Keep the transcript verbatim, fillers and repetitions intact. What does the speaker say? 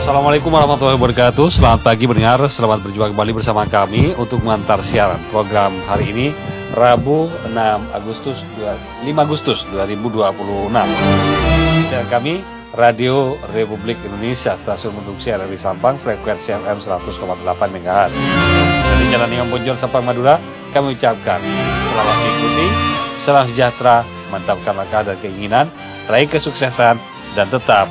Assalamualaikum warahmatullahi wabarakatuh. Selamat pagi pendengar, selamat berjumpa kembali bersama kami untuk mengantar siaran program hari ini Rabu enam Agustus lima Agustus dua ribu dua puluh enam. Siaran kami Radio Republik Indonesia, stasiun produksi R R I Sampang, frekuensi F M seratus koma delapan megahertz. Dari Jalan Imam Bonjol, Sampang, Madura, kami ucapkan selamat mengikuti, salam sejahtera, mantapkan langkah dan keinginan, raih kesuksesan, dan tetap